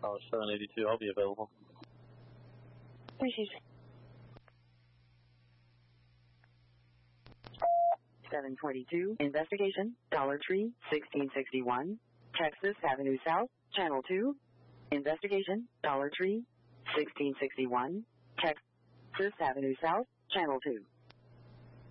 Tower 782, I'll be available. Appreciate it. 722, investigation, Dollar Tree, 1661, Texas Avenue South, Channel 2. Investigation, Dollar Tree, 1661, Texas Avenue South, Channel 2.